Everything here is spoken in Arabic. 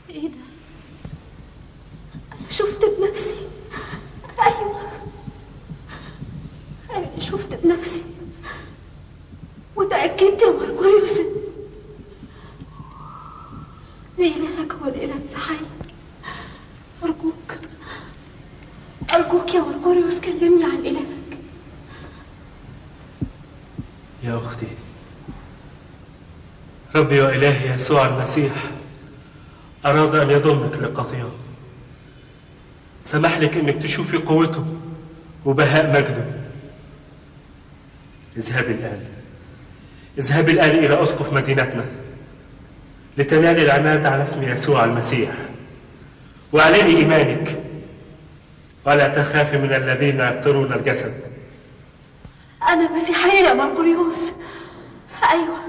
ايه ده؟ شفت بنفسي. ايوه شفت بنفسي وتأكدت يا مرقريوس ان إلهك هو الإله الحي. أرجوك يا مرقريوس كلمني عن إلهك. يا أختي، ربي وإلهي يسوع المسيح أراد أن يضمك لقطيعه، سمح لك أنك تشوفي قوته وبهاء مجده. اذهبي الآن إلى أسقف مدينتنا لتنالي العماد على اسم يسوع المسيح، واعلني إيمانك ولا تخافي من الذين يقتلون الجسد. أنا مسيحية يا مرقريوس. أيوة